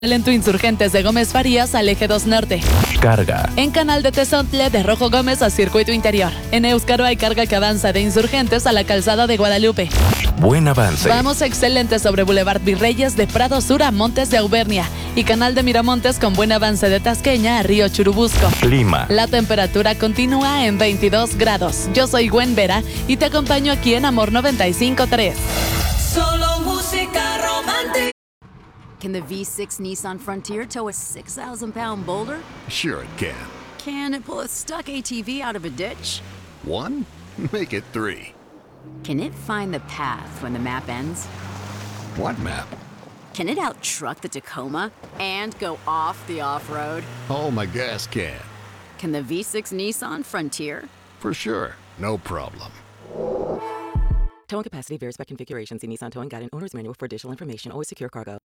Lento Insurgentes de Gómez Farías al Eje 2 Norte. Carga. En Canal de Tezontle de Rojo Gómez a Circuito Interior. En Éuzcaro hay carga que avanza de Insurgentes a la Calzada de Guadalupe. Buen avance. Vamos excelente sobre Boulevard Virreyes de Prado Sur a Montes de Auvernia. Y Canal de Miramontes con buen avance de Tasqueña a Río Churubusco. Clima. La temperatura continúa en 22 grados. Yo soy Gwen Vera y te acompaño aquí en Amor 95.3. Solo música romántica. Can the V6 Nissan Frontier tow a 6,000-pound boulder? Sure it can. Can it pull a stuck ATV out of a ditch? 1? Make it 3. Can it find the path when the map ends? What map? Can it out-truck the Tacoma and go off the off-road? Oh, my gas can. Can the V6 Nissan Frontier? For sure. No problem. Towing capacity varies by configuration. See Nissan Towing Guide and Owner's Manual for additional information. Always secure cargo.